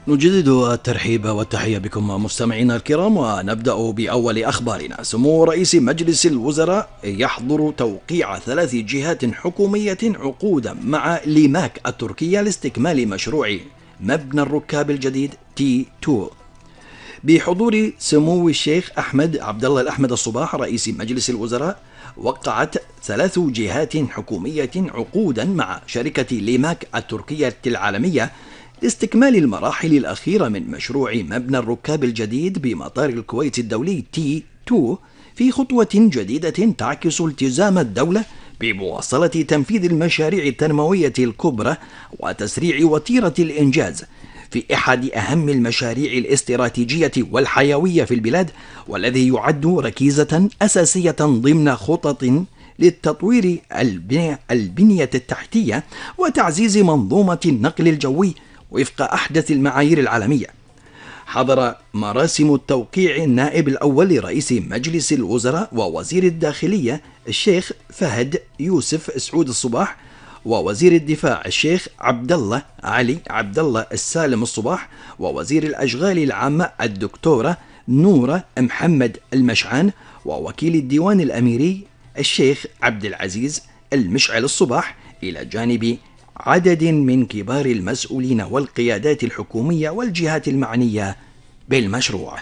نجدد الترحيب والتحية بكم مستمعينا الكرام، ونبدأ بأول أخبارنا. سمو رئيس مجلس الوزراء يحظر توقيع 3 جهات حكومية عقودا مع ليماك التركية لاستكمال مشروع مبنى الركاب الجديد T2 بحضور سمو الشيخ أحمد عبد الله الأحمد الصباح رئيس مجلس الوزراء. وقعت 3 جهات حكومية عقودا مع شركة ليماك التركية العالمية لاستكمال المراحل الأخيرة من مشروع مبنى الركاب الجديد بمطار الكويت الدولي T2 في خطوة جديدة تعكس التزام الدولة بمواصلة تنفيذ المشاريع التنموية الكبرى وتسريع وتيرة الإنجاز في أحد أهم المشاريع الاستراتيجية والحيوية في البلاد، والذي يعد ركيزة أساسية ضمن خطط للتطوير البنية التحتية وتعزيز منظومة النقل الجوي وفق أحدث المعايير العالمية. حضر مراسم التوقيع النائب الأول لرئيس مجلس الوزراء ووزير الداخلية الشيخ فهد يوسف سعود الصباح، ووزير الدفاع الشيخ عبد الله علي عبد الله السالم الصباح، ووزير الأشغال العامة الدكتورة نورة محمد المشعان، ووكيل الديوان الأميري الشيخ عبد العزيز المشعل الصباح، إلى جانب عدد من كبار المسؤولين والقيادات الحكومية والجهات المعنية بالمشروع.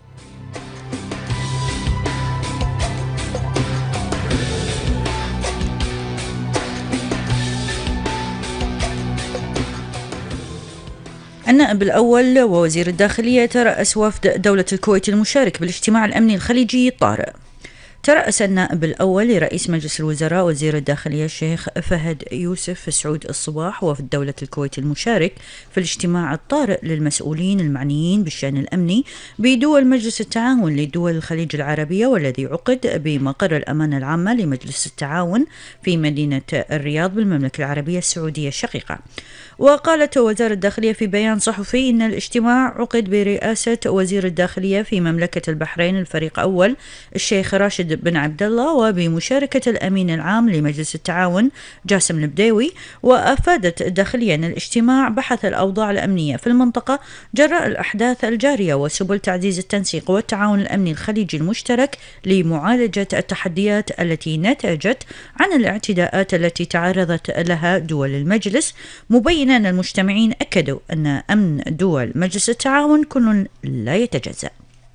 النائب الأول ووزير الداخلية ترأس وفد دولة الكويت المشارك بالاجتماع الأمني الخليجي الطارئ. ترأس النائب الأول لرئيس مجلس الوزراء وزير الداخلية الشيخ فهد يوسف سعود الصباح وفد دولة الكويت المشارك في الاجتماع الطارئ للمسؤولين المعنيين بالشأن الأمني بدول مجلس التعاون لدول الخليج العربية، والذي عقد بمقر الأمانة العامة لمجلس التعاون في مدينة الرياض بالمملكة العربية السعودية الشقيقة. وقالت وزارة الداخلية في بيان صحفي إن الاجتماع عقد برئاسة وزير الداخلية في مملكة البحرين الفريق أول الشيخ راشد بن عبد الله، وبمشاركة الأمين العام لمجلس التعاون جاسم البديوي. وأفادت الداخلية أن الاجتماع بحث الأوضاع الأمنية في المنطقة جراء الأحداث الجارية وسبل تعزيز التنسيق والتعاون الأمني الخليجي المشترك لمعالجة التحديات التي نتجت عن الاعتداءات التي تعرضت لها دول المجلس، مبينا أن المجتمعين أكدوا أن أمن دول مجلس التعاون كل لا يتجزأ.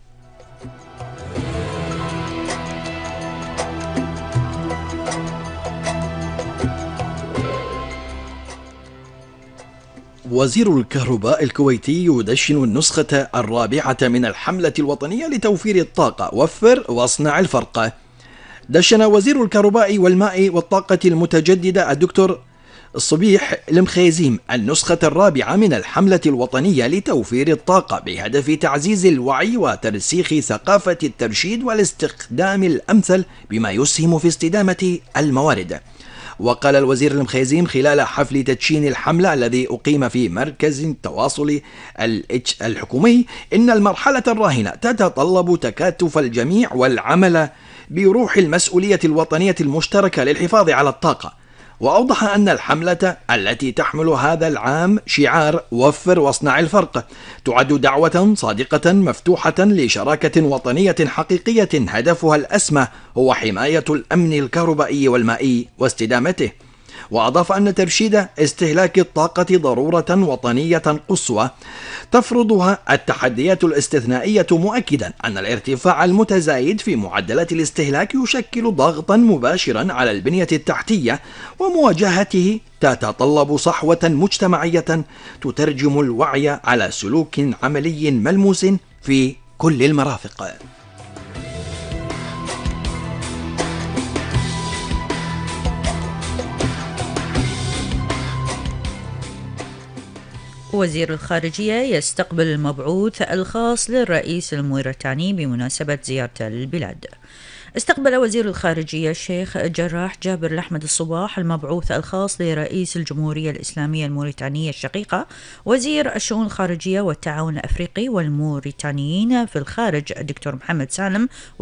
وزير الكهرباء الكويتي يدشن النسخة الرابعة من الحملة الوطنية لتوفير الطاقة، وفر واصنع الفرق. دشن وزير الكهرباء والماء والطاقة المتجددة الدكتور الصبيح المخيزيم النسخة الرابعة من الحملة الوطنية لتوفير الطاقة بهدف تعزيز الوعي وترسيخ ثقافة الترشيد والاستخدام الأمثل بما يسهم في استدامة الموارد. وقال الوزير المخيزيم خلال حفل تدشين الحملة الذي أقيم في مركز التواصل الحكومي إن المرحلة الراهنة تتطلب تكاتف الجميع والعمل بروح المسؤولية الوطنية المشتركة للحفاظ على الطاقة. وأوضح أن الحملة التي تحمل هذا العام شعار وفر واصنع الفرق تعد دعوة صادقة مفتوحة لشراكة وطنية حقيقية هدفها الأسمى هو حماية الأمن الكهربائي والمائي واستدامته. وأضاف أن ترشيد استهلاك الطاقة ضرورة وطنية قصوى تفرضها التحديات الاستثنائية، مؤكدا أن الارتفاع المتزايد في معدلات الاستهلاك يشكل ضغطا مباشرا على البنية التحتية، ومواجهته تتطلب صحوة مجتمعية تترجم الوعي على سلوك عملي ملموس في كل المرافق. وزير الخارجية يستقبل المبعوث الخاص للرئيس الموريتاني بمناسبة زيارته للبلاد. استقبل وزير الخارجية الشيخ جراح جابر الأحمد الصباح المبعوث الخاص لرئيس الجمهورية الإسلامية الموريتانية الشقيقة وزير الشؤون الخارجية والتعاون الأفريقي والموريتانيين في الخارج الدكتور محمد سالم